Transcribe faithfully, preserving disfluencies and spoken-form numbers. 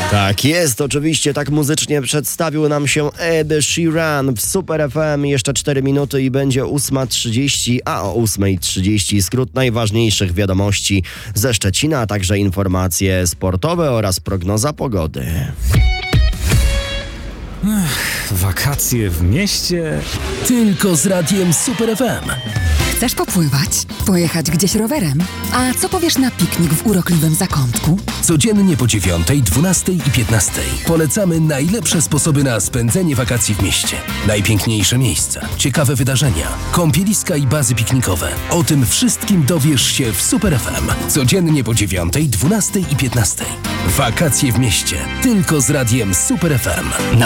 Tak jest, oczywiście tak muzycznie przedstawił nam się Ed Sheeran w Super F M. Jeszcze cztery minuty i będzie ósma trzydzieści, a o ósma trzydzieści skrót najważniejszych wiadomości ze Szczecina, a także informacje sportowe oraz prognoza pogody. Ech, wakacje w mieście? Tylko z radiem Super F M. Chcesz popływać? Pojechać gdzieś rowerem? A co powiesz na piknik w urokliwym zakątku? Codziennie po dziewiątej, dwunastej i piętnastej polecamy najlepsze sposoby na spędzenie wakacji w mieście. Najpiękniejsze miejsca, ciekawe wydarzenia, kąpieliska i bazy piknikowe. O tym wszystkim dowiesz się w Super F M. Codziennie po dziewiątej, dwunastej i piętnastej. Wakacje w mieście. Tylko z radiem Super F M.